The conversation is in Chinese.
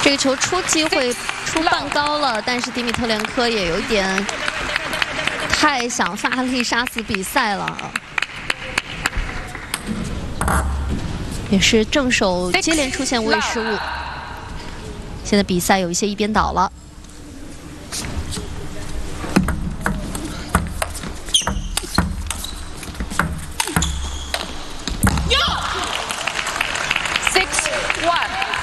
这个球出机会出半高了，但是迪米特连科也有一点太想发力杀死比赛了啊！也是正手接连出现无谓失误，现在比赛有一些一边倒了。 6-1。